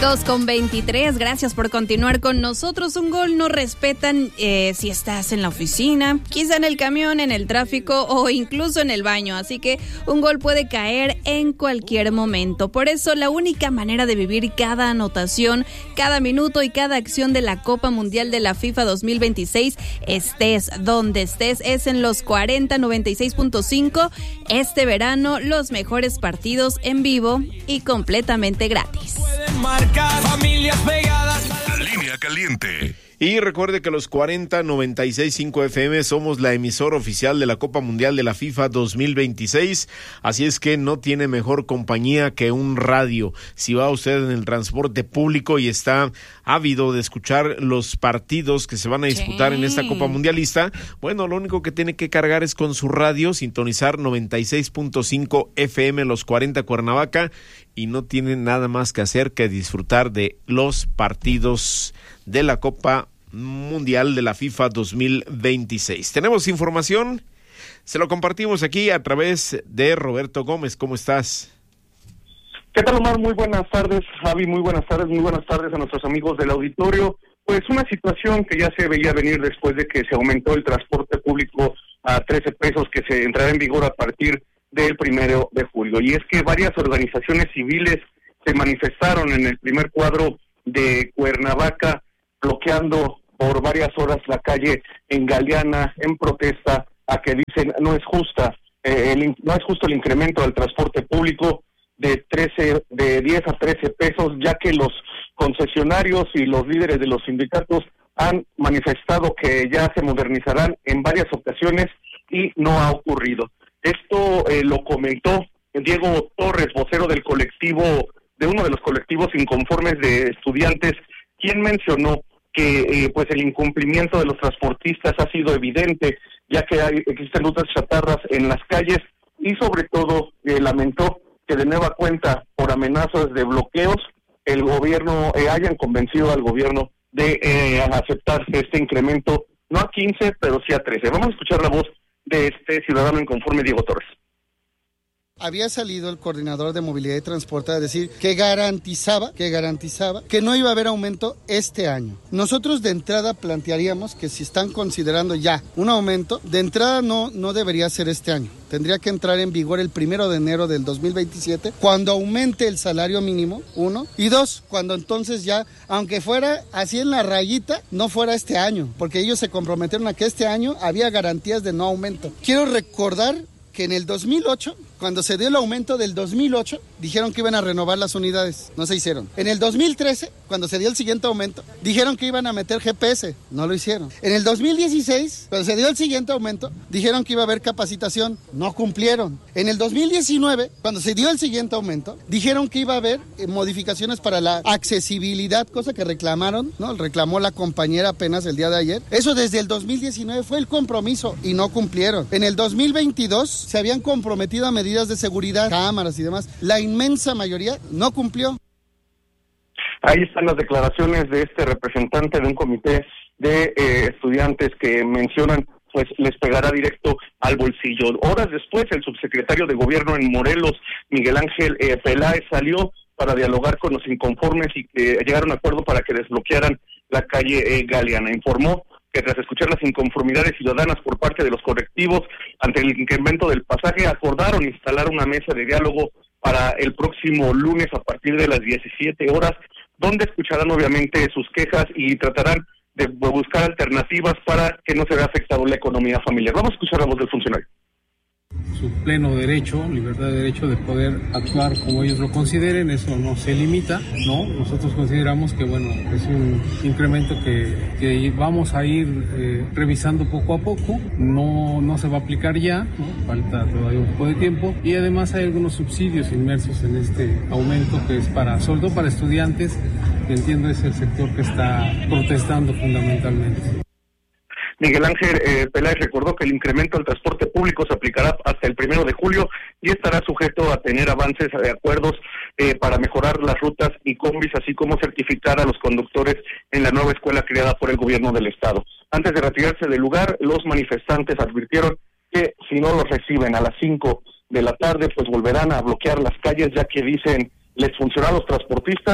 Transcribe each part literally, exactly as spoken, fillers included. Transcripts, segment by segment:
dos con veintitrés, gracias por continuar con nosotros. Un gol no respetan eh, si estás en la oficina, quizá en el camión, en el tráfico o incluso en el baño. Así que un gol puede caer en cualquier momento. Por eso la única manera de vivir cada anotación, cada minuto y cada acción de la Copa Mundial de la FIFA dos mil veintiséis, estés donde estés, es en los cuarenta noventa y seis punto cinco. Este verano los mejores partidos en vivo y completamente gratis. Familias pegadas. Línea caliente. Y recuerde que los cuarenta noventa y seis punto cinco F M somos la emisora oficial de la Copa Mundial de la FIFA dos mil veintiséis, así es que no tiene mejor compañía que un radio. Si va usted en el transporte público y está ávido de escuchar los partidos que se van a disputar sí. en esta Copa Mundialista, bueno, lo único que tiene que cargar es con su radio, sintonizar noventa y seis punto cinco F M los cuarenta Cuernavaca, y no tiene nada más que hacer que disfrutar de los partidos de la Copa Mundial de la FIFA dos mil veintiséis. Tenemos información, se lo compartimos aquí a través de Roberto Gómez. ¿Cómo estás? ¿Qué tal, Omar? Muy buenas tardes, Javi, muy buenas tardes, muy buenas tardes a nuestros amigos del auditorio. Pues una situación que ya se veía venir después de que se aumentó el transporte público a trece pesos, que se entrará en vigor a partir del primero de julio. Y es que varias organizaciones civiles se manifestaron en el primer cuadro de Cuernavaca, bloqueando por varias horas la calle en Galeana en protesta a que dicen no es justa, eh, el, no es justo el incremento del transporte público de trece, de diez a trece pesos, ya que los concesionarios y los líderes de los sindicatos han manifestado que ya se modernizarán en varias ocasiones y no ha ocurrido. Esto eh, lo comentó Diego Torres, vocero del colectivo, de uno de los colectivos inconformes de estudiantes, quien mencionó que eh, pues el incumplimiento de los transportistas ha sido evidente, ya que hay, existen rutas chatarras en las calles, y sobre todo eh, lamentó que de nueva cuenta, por amenazas de bloqueos, el gobierno eh, hayan convencido al gobierno de eh, aceptar este incremento, no a quince, pero sí a trece. Vamos a escuchar la voz de este ciudadano inconforme, Diego Torres. Había salido el coordinador de movilidad y transporte a decir que garantizaba, que garantizaba que no iba a haber aumento este año. Nosotros de entrada plantearíamos que si están considerando ya un aumento, de entrada no, no debería ser este año. Tendría que entrar en vigor el primero de enero del dos mil veintisiete, cuando aumente el salario mínimo, uno, y dos, cuando entonces ya, aunque fuera así en la rayita, no fuera este año, porque ellos se comprometieron a que este año había garantías de no aumento. Quiero recordar que en el dos mil ocho, cuando se dio el aumento del dos mil ocho, dijeron que iban a renovar las unidades, no se hicieron. En el dos mil trece, cuando se dio el siguiente aumento, dijeron que iban a meter G P S, no lo hicieron. En el dos mil dieciséis, cuando se dio el siguiente aumento, dijeron que iba a haber capacitación, no cumplieron. En el dos mil diecinueve, cuando se dio el siguiente aumento, dijeron que iba a haber eh, modificaciones para la accesibilidad, cosa que reclamaron, ¿no? Reclamó la compañera apenas el día de ayer. Eso desde el dos mil diecinueve fue el compromiso y no cumplieron. En el dos mil veintidós se habían comprometido a medidas de seguridad, cámaras y demás. La inmensa mayoría no cumplió. Ahí están las declaraciones de este representante de un comité de eh, estudiantes que mencionan, pues les pegará directo al bolsillo. Horas después, el subsecretario de Gobierno en Morelos, Miguel Ángel eh, Peláez, salió para dialogar con los inconformes y que llegaron a acuerdo para que desbloquearan la calle eh, Galeana. Informó que tras escuchar las inconformidades ciudadanas por parte de los colectivos ante el incremento del pasaje, acordaron instalar una mesa de diálogo para el próximo lunes a partir de las diecisiete horas, donde escucharán obviamente sus quejas y tratarán de buscar alternativas para que no se vea afectado la economía familiar. Vamos a escuchar la voz del funcionario. Su pleno derecho, libertad de derecho de poder actuar como ellos lo consideren, eso no se limita, ¿no? Nosotros consideramos que, bueno, es un incremento que, que vamos a ir eh, revisando poco a poco, no, no se va a aplicar ya, ¿no? Falta todavía un poco de tiempo, y además hay algunos subsidios inmersos en este aumento que es para, sobre todo para estudiantes, que entiendo es el sector que está protestando fundamentalmente. Miguel Ángel eh, Peláez recordó que el incremento del transporte público se aplicará hasta el primero de julio y estará sujeto a tener avances de acuerdos eh, para mejorar las rutas y combis, así como certificar a los conductores en la nueva escuela creada por el gobierno del estado. Antes de retirarse del lugar, los manifestantes advirtieron que si no los reciben a las cinco de la tarde, pues volverán a bloquear las calles, ya que dicen les funcionan los transportistas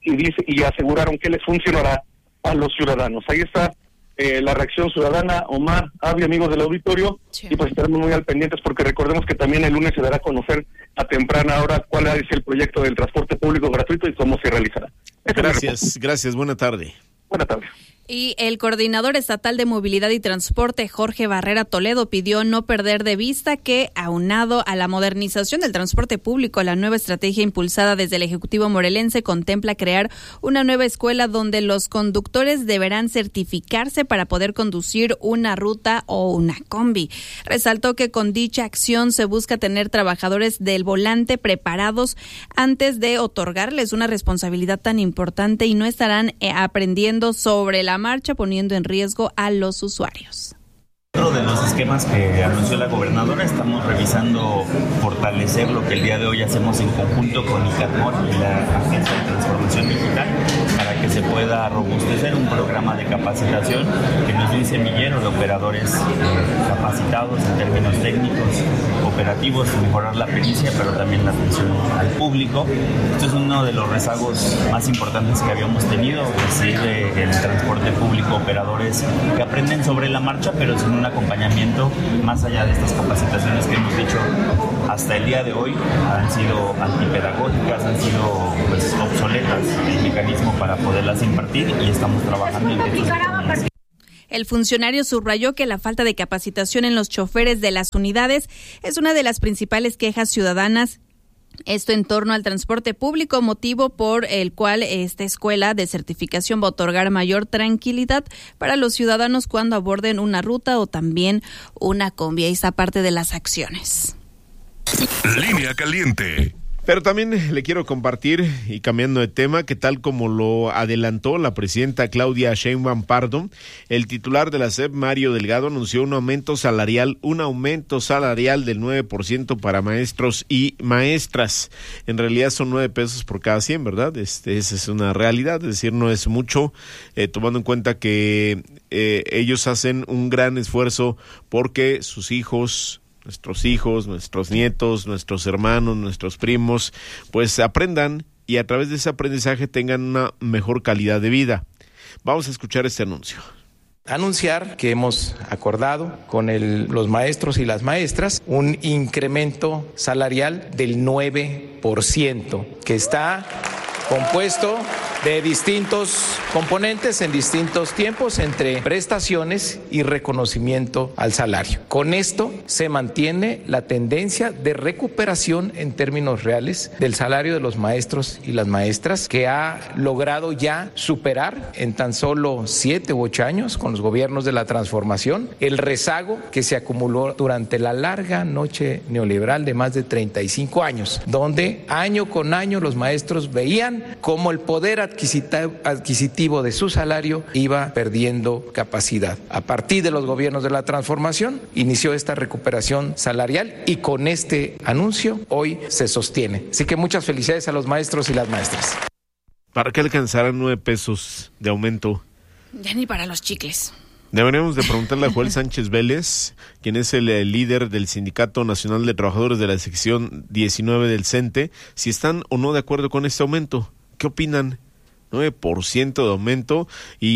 y dice y aseguraron que les funcionará a los ciudadanos. Ahí está eh, la reacción ciudadana. Omar, Avi, amigos del auditorio, sí. Y pues estaremos muy al pendientes porque recordemos que también el lunes se dará a conocer a temprana hora cuál es el proyecto del transporte público gratuito y cómo se realizará. Este gracias, gracias, buena tarde. Buena tarde. Y el coordinador estatal de movilidad y transporte, Jorge Barrera Toledo, pidió no perder de vista que, aunado a la modernización del transporte público, la nueva estrategia impulsada desde el Ejecutivo morelense contempla crear una nueva escuela donde los conductores deberán certificarse para poder conducir una ruta o una combi. Resaltó que con dicha acción se busca tener trabajadores del volante preparados antes de otorgarles una responsabilidad tan importante y no estarán eh, aprendiendo sobre la marcha, poniendo en riesgo a los usuarios. Dentro de los esquemas que anunció la gobernadora, estamos revisando fortalecer lo que el día de hoy hacemos en conjunto con ICATMOR y la Agencia de Transformación Digital para que se pueda robustecer un programa de capacitación que nos dé un semillero de operadores eh, capacitados en términos técnicos, operativos, y mejorar la pericia, pero también la atención al público. Esto es uno de los rezagos más importantes que habíamos tenido, es decir, eh, el transporte público, operadores que aprenden sobre la marcha, pero sin un acompañamiento más allá de estas capacitaciones que hemos dicho hasta el día de hoy han sido antipedagógicas, han sido pues, obsoletas el mecanismo para poderlas impartir y estamos trabajando en estos. El funcionario subrayó que la falta de capacitación en los choferes de las unidades es una de las principales quejas ciudadanas. Esto en torno al transporte público, motivo por el cual esta escuela de certificación va a otorgar mayor tranquilidad para los ciudadanos cuando aborden una ruta o también una combi. Ahí está parte de las acciones. Línea caliente. Pero también le quiero compartir, y cambiando de tema, que tal como lo adelantó la presidenta Claudia Sheinbaum Pardo, el titular de la S E P, Mario Delgado, anunció un aumento salarial, un aumento salarial del nueve por ciento para maestros y maestras. En realidad son nueve pesos por cada cien, ¿verdad? Este, esa es una realidad, es decir, no es mucho, eh, tomando en cuenta que eh, ellos hacen un gran esfuerzo porque sus hijos... nuestros hijos, nuestros nietos, nuestros hermanos, nuestros primos, pues aprendan y a través de ese aprendizaje tengan una mejor calidad de vida. Vamos a escuchar este anuncio. Anunciar que hemos acordado con el, los maestros y las maestras un incremento salarial del nueve por ciento, que está compuesto de distintos componentes en distintos tiempos entre prestaciones y reconocimiento al salario. Con esto se mantiene la tendencia de recuperación en términos reales del salario de los maestros y las maestras, que ha logrado ya superar en tan solo siete u ocho años con los gobiernos de la transformación el rezago que se acumuló durante la larga noche neoliberal de más de treinta y cinco años, donde año con año los maestros veían cómo el poder adquisitivo de su salario iba perdiendo capacidad. A partir de los gobiernos de la transformación inició esta recuperación salarial y con este anuncio hoy se sostiene. Así que muchas felicidades a los maestros y las maestras. ¿Para qué alcanzarán nueve pesos de aumento? Ya ni para los chicles. Deberíamos de preguntarle a Joel Sánchez Vélez, quien es el, el líder del Sindicato Nacional de Trabajadores de la sección diecinueve del CENTE, si están o no de acuerdo con este aumento. ¿Qué opinan? nueve por ciento de aumento,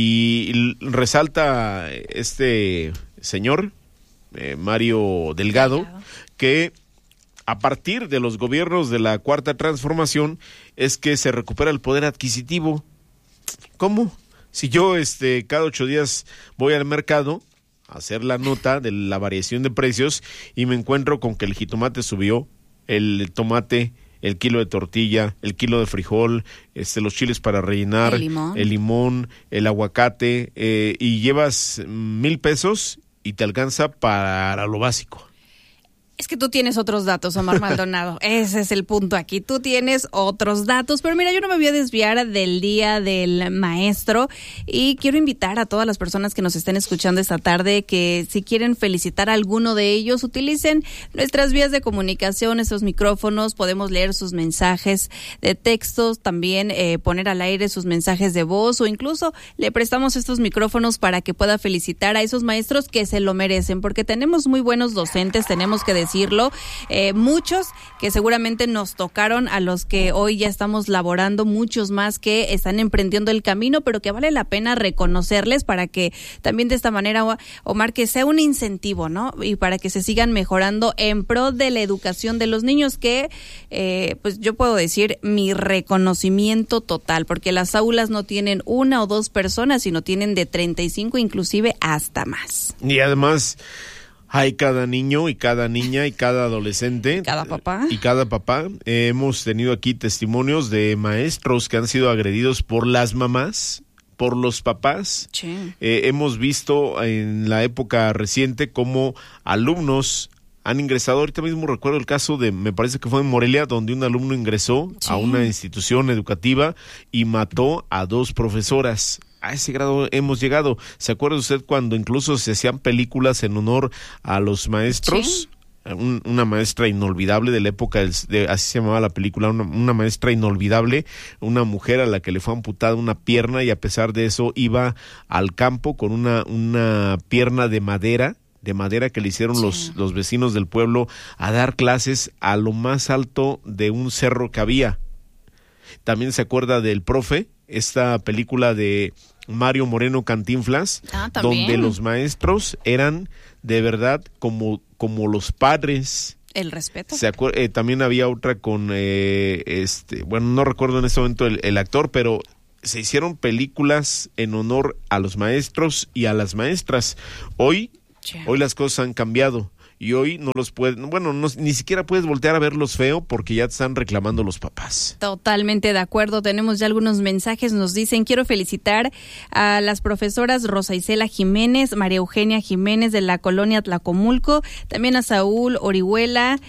y resalta este señor, eh, Mario Delgado, Delgado, que a partir de los gobiernos de la Cuarta Transformación es que se recupera el poder adquisitivo. ¿Cómo? Si yo este cada ocho días voy al mercado a hacer la nota de la variación de precios y me encuentro con que el jitomate subió, el tomate, el kilo de tortilla, el kilo de frijol, este, los chiles para rellenar, el limón, el, limón, el aguacate, eh, y llevas mil pesos y te alcanza para lo básico. Es que tú tienes otros datos, Omar Maldonado. Ese es el punto aquí. Tú tienes otros datos. Pero mira, yo no me voy a desviar del Día del Maestro y quiero invitar a todas las personas que nos estén escuchando esta tarde que si quieren felicitar a alguno de ellos, utilicen nuestras vías de comunicación, esos micrófonos. Podemos leer sus mensajes de textos, también eh, poner al aire sus mensajes de voz, o incluso le prestamos estos micrófonos para que pueda felicitar a esos maestros que se lo merecen, porque tenemos muy buenos docentes, tenemos que decir decirlo, eh, muchos que seguramente nos tocaron, a los que hoy ya estamos laborando, muchos más que están emprendiendo el camino, pero que vale la pena reconocerles para que también de esta manera, Omar, que sea un incentivo, ¿no? Y para que se sigan mejorando en pro de la educación de los niños, que eh, pues yo puedo decir mi reconocimiento total, porque las aulas no tienen una o dos personas, sino tienen de treinta y cinco, inclusive hasta más. Y además hay cada niño y cada niña y cada adolescente. Cada papá. Y cada papá. Eh, hemos tenido aquí testimonios de maestros que han sido agredidos por las mamás, por los papás. Sí. Eh, hemos visto en la época reciente cómo alumnos han ingresado. Ahorita mismo recuerdo el caso de, me parece que fue en Morelia, donde un alumno ingresó sí. a una institución educativa y mató a dos profesoras. A ese grado hemos llegado. ¿Se acuerda usted cuando incluso se hacían películas en honor a los maestros? Sí. Un, una maestra inolvidable de la época, del, de, así se llamaba la película, una, una maestra inolvidable, una mujer a la que le fue amputada una pierna y a pesar de eso iba al campo con una, una pierna de madera, de madera que le hicieron sí. los, los vecinos del pueblo, a dar clases a lo más alto de un cerro que había. También se acuerda del Profe, esta película de Mario Moreno Cantinflas, ah, donde los maestros eran de verdad como, como los padres. El respeto. Se acuer- eh, también había otra con, eh, este, bueno, no recuerdo en este momento el, el actor, pero se hicieron películas en honor a los maestros y a las maestras. Hoy, yeah. hoy las cosas han cambiado. Y hoy no los puedes, bueno, no, ni siquiera puedes voltear a verlos feo porque ya te están reclamando los papás. Totalmente de acuerdo. Tenemos ya algunos mensajes. Nos dicen, quiero felicitar a las profesoras Rosa Isela Jiménez, María Eugenia Jiménez de la colonia Tlacomulco, también a Saúl Orihuela,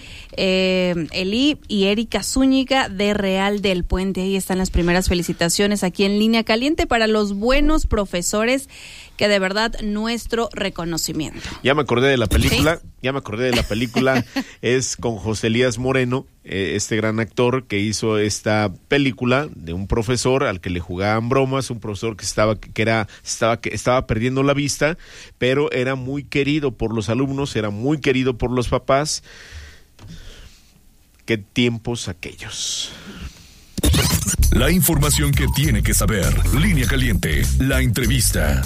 eh, Elí y Erika Zúñiga de Real del Puente. Ahí están las primeras felicitaciones aquí en Línea Caliente para los buenos profesores, que de verdad nuestro reconocimiento. Ya me acordé de la película, ¿sí? ya me acordé de la película, es con José Elías Moreno, eh, este gran actor que hizo esta película de un profesor al que le jugaban bromas, un profesor que estaba que era estaba que estaba perdiendo la vista, pero era muy querido por los alumnos, era muy querido por los papás. Qué tiempos aquellos. La información que tiene que saber. Línea Caliente, la entrevista.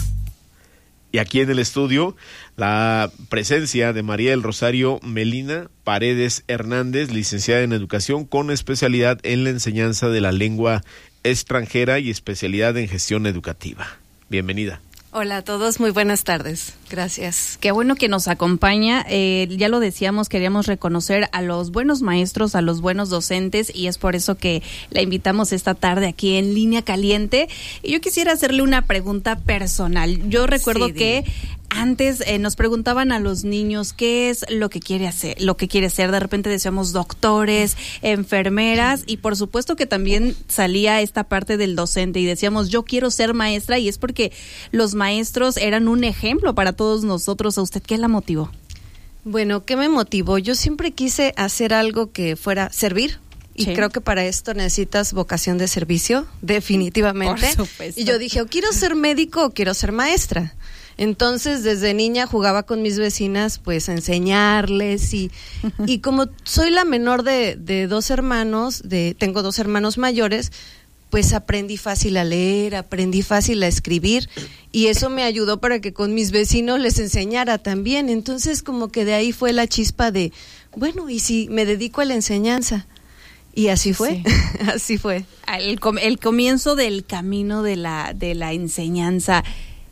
Y aquí en el estudio, la presencia de María del Rosario Melina Paredes Hernández, licenciada en Educación con especialidad en la enseñanza de la lengua extranjera y especialidad en gestión educativa. Bienvenida. Hola a todos, muy buenas tardes. Gracias. Qué bueno que nos acompaña. Eh, ya lo decíamos, queríamos reconocer a los buenos maestros, a los buenos docentes, y es por eso que la invitamos esta tarde aquí en Línea Caliente. Y yo quisiera hacerle una pregunta personal. Yo recuerdo sí, que antes eh, nos preguntaban a los niños qué es lo que quiere hacer, lo que quiere ser. De repente decíamos doctores, enfermeras, y por supuesto que también salía esta parte del docente y decíamos yo quiero ser maestra, y es porque los maestros eran un ejemplo para todos nosotros. ¿A usted qué la motivó? Bueno, ¿qué me motivó? Yo siempre quise hacer algo que fuera servir. Y sí. creo que para esto necesitas vocación de servicio, definitivamente. Por supuesto. Y yo dije, o quiero ser médico o quiero ser maestra. Entonces, desde niña jugaba con mis vecinas, pues, a enseñarles. Y, y como soy la menor de, de dos hermanos, de tengo dos hermanos mayores, pues aprendí fácil a leer, aprendí fácil a escribir. Y eso me ayudó para que con mis vecinos les enseñara también. Entonces, como que de ahí fue la chispa de, bueno, ¿y si me dedico a la enseñanza? Y así fue, sí. así fue. El, el comienzo del camino de la, de la enseñanza,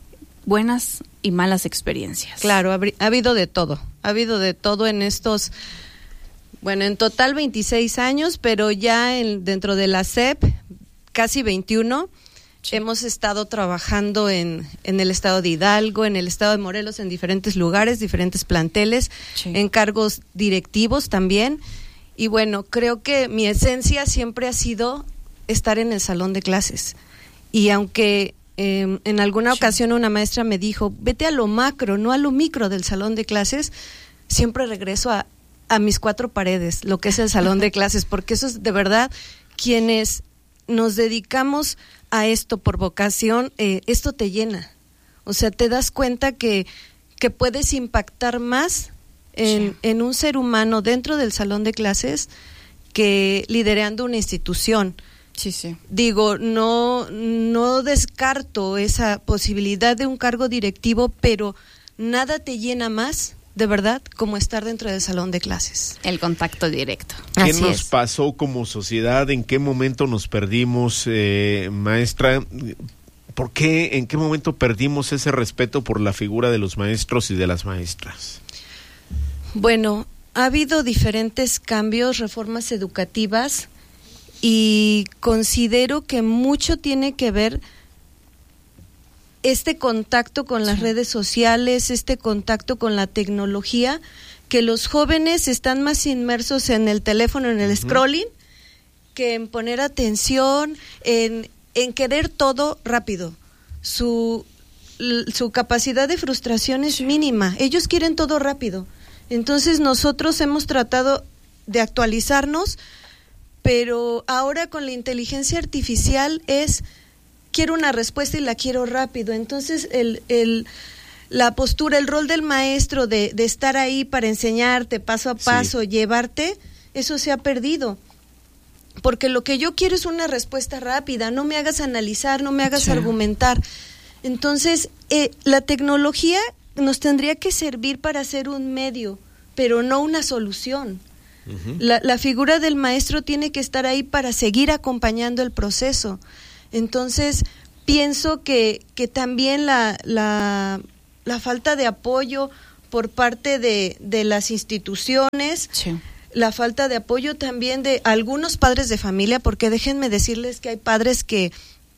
buenas y malas experiencias. Claro, ha, ha habido de todo, ha habido de todo en estos, bueno, en total veintiséis años, pero ya en, dentro de la S E P, casi veintiuno, sí. hemos estado trabajando en, en el estado de Hidalgo, en el estado de Morelos, en diferentes lugares, diferentes planteles, sí. en cargos directivos también. Y bueno, creo que mi esencia siempre ha sido estar en el salón de clases. Y aunque eh, en alguna sí. ocasión una maestra me dijo, vete a lo macro, no a lo micro del salón de clases, siempre regreso a, a mis cuatro paredes, lo que es el salón de clases, porque eso es de verdad, quienes nos dedicamos a esto por vocación, eh, esto te llena. O sea, te das cuenta que, que puedes impactar más en, Sí. en un ser humano dentro del salón de clases que liderando una institución. Sí, sí. Digo, no, no descarto esa posibilidad de un cargo directivo, pero nada te llena más, de verdad, como estar dentro del salón de clases. El contacto directo. ¿Qué Así nos es. pasó como sociedad? ¿En qué momento nos perdimos, eh, maestra? ¿Por qué, en qué momento perdimos ese respeto por la figura de los maestros y de las maestras? Bueno, ha habido diferentes cambios, reformas educativas, y considero que mucho tiene que ver este contacto con las Sí. redes sociales, este contacto con la tecnología, que los jóvenes están más inmersos en el teléfono, en el Ujú. scrolling, que en poner atención, en, en querer todo rápido. Su, l- su capacidad de frustración es mínima. Ellos quieren todo rápido. Entonces nosotros hemos tratado de actualizarnos, pero ahora con la inteligencia artificial es, quiero una respuesta y la quiero rápido. Entonces el, el, la postura, el rol del maestro de, de estar ahí para enseñarte paso a paso, Sí. llevarte, eso se ha perdido. Porque lo que yo quiero es una respuesta rápida, no me hagas analizar, no me hagas Sí. argumentar. Entonces, eh, la tecnología nos tendría que servir para ser un medio, pero no una solución. Ujú. La, la figura del maestro tiene que estar ahí para seguir acompañando el proceso. Entonces, pienso que, que también la, la, la falta de apoyo por parte de, de las instituciones, Sí. la falta de apoyo también de algunos padres de familia, porque déjenme decirles que hay padres que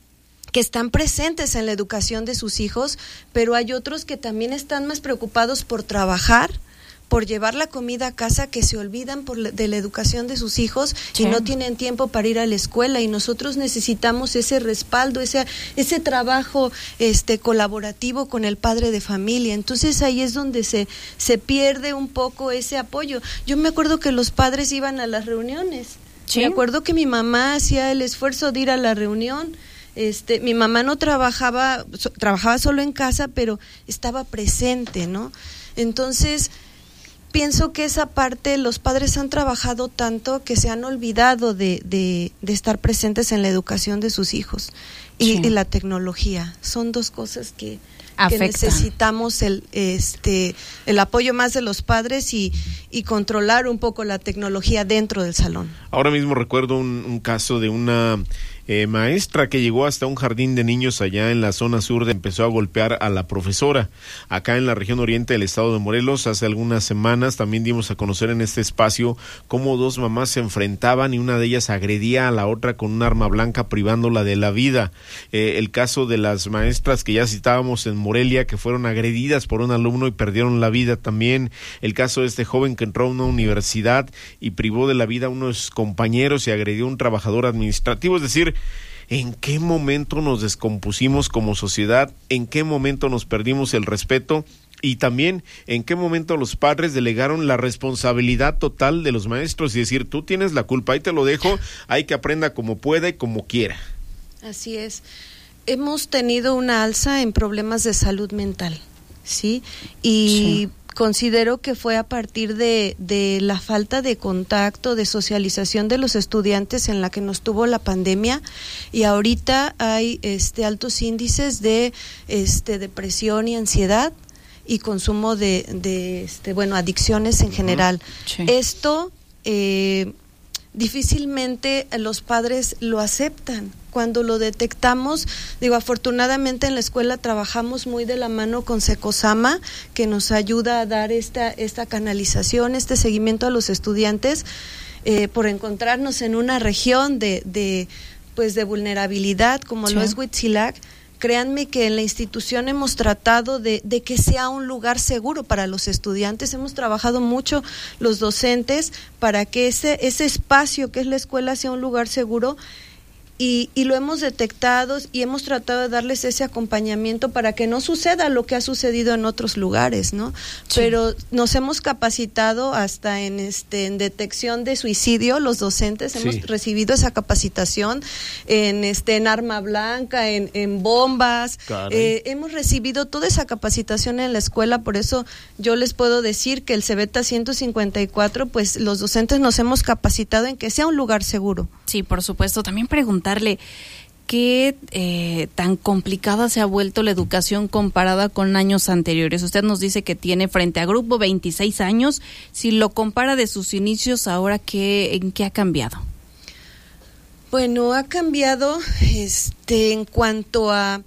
que están presentes en la educación de sus hijos, pero hay otros que también están más preocupados por trabajar, por llevar la comida a casa, que se olvidan por la, de la educación de sus hijos Sí. y no tienen tiempo para ir a la escuela, y nosotros necesitamos ese respaldo, ese ese trabajo este colaborativo con el padre de familia. Entonces ahí es donde se se pierde un poco ese apoyo. Yo me acuerdo que los padres iban a las reuniones. Sí. Me acuerdo que mi mamá hacía el esfuerzo de ir a la reunión. Este, mi mamá no trabajaba, so, trabajaba solo en casa, pero estaba presente, ¿no? Entonces, pienso que esa parte, los padres han trabajado tanto que se han olvidado de, de, de estar presentes en la educación de sus hijos. Y, Sí. y la tecnología, son dos cosas que, que Afectan. necesitamos el, este, el apoyo más de los padres y, y controlar un poco la tecnología dentro del salón. Ahora mismo recuerdo un, un caso de una eh, maestra que llegó hasta un jardín de niños allá en la zona sur, de, empezó a golpear a la profesora. Acá en la región oriente del estado de Morelos, hace algunas semanas también dimos a conocer en este espacio cómo dos mamás se enfrentaban y una de ellas agredía a la otra con un arma blanca, privándola de la vida. Eh, el caso de las maestras que ya citábamos en Morelia, que fueron agredidas por un alumno y perdieron la vida también. El caso de este joven que entró a una universidad y privó de la vida a unos compañeros y agredió a un trabajador administrativo. Es decir, ¿en qué momento nos descompusimos como sociedad? ¿En qué momento nos perdimos el respeto? Y también, ¿en qué momento los padres delegaron la responsabilidad total de los maestros y decir, tú tienes la culpa, ahí te lo dejo, hay que aprenda como pueda y como quiera? Así es. Hemos tenido una alza en problemas de salud mental, ¿sí? Y Sí. considero que fue a partir de, de la falta de contacto, de socialización de los estudiantes en la que nos tuvo la pandemia, y ahorita hay este altos índices de este depresión y ansiedad y consumo de, de este bueno adicciones en general. Sí. Esto eh, difícilmente los padres lo aceptan. Cuando lo detectamos, digo, afortunadamente en la escuela trabajamos muy de la mano con Secosama, que nos ayuda a dar esta, esta canalización, este seguimiento a los estudiantes, eh, por encontrarnos en una región de, de, pues de vulnerabilidad como Sí. lo es Huitzilac. Créanme que en la institución hemos tratado de, de que sea un lugar seguro para los estudiantes. Hemos trabajado mucho los docentes para que ese, ese espacio que es la escuela sea un lugar seguro. Y, y lo hemos detectado y hemos tratado de darles ese acompañamiento para que no suceda lo que ha sucedido en otros lugares, ¿no? Sí. Pero nos hemos capacitado hasta en este en detección de suicidio, los docentes sí. hemos recibido esa capacitación en este en arma blanca, en, en bombas, eh, hemos recibido toda esa capacitación en la escuela, por eso yo les puedo decir que el Cebeta ciento cincuenta y cuatro, pues los docentes nos hemos capacitado en que sea un lugar seguro. Sí, por supuesto. También preguntarle qué eh, tan complicada se ha vuelto la educación comparada con años anteriores. Usted nos dice que tiene frente a grupo veintiséis años. Si lo compara de sus inicios, ahora qué, ¿en qué ha cambiado? Bueno, ha cambiado este en cuanto a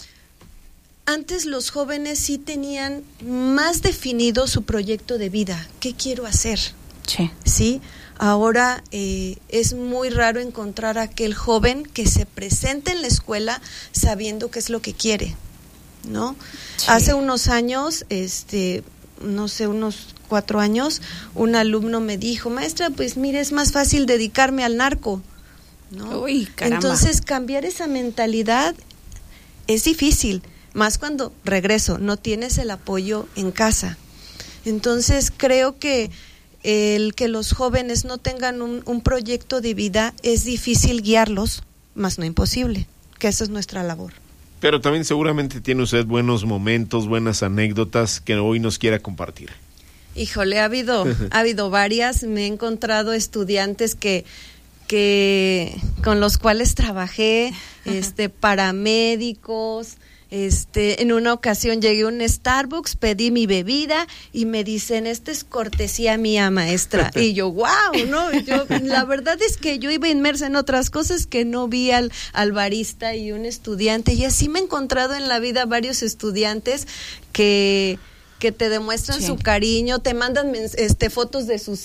antes los jóvenes sí tenían más definido su proyecto de vida. ¿Qué quiero hacer? Sí. ¿Sí? Ahora eh, es muy raro encontrar a aquel joven que se presente en la escuela sabiendo qué es lo que quiere, ¿no? Sí. Hace unos años, este, no sé, unos cuatro años, un alumno me dijo, maestra, pues mire, es más fácil dedicarme al narco, ¿no? Uy, caramba. Entonces, cambiar esa mentalidad es difícil, más cuando, regreso, no tienes el apoyo en casa. Entonces, creo que el que los jóvenes no tengan un, un proyecto de vida es difícil guiarlos, más no imposible, que esa es nuestra labor. Pero también seguramente tiene usted buenos momentos, buenas anécdotas que hoy nos quiera compartir. Híjole, ha habido, ha habido varias, me he encontrado estudiantes que, que con los cuales trabajé, este, paramédicos. Este, en una ocasión llegué a un Starbucks, pedí mi bebida y me dicen, esta es cortesía mía, maestra. Y yo, wow, ¿no? Yo, la verdad es que yo iba inmersa en otras cosas que no vi al, al barista y un estudiante. Y así me he encontrado en la vida varios estudiantes que, que te demuestran sí. su cariño, te mandan este, fotos de sus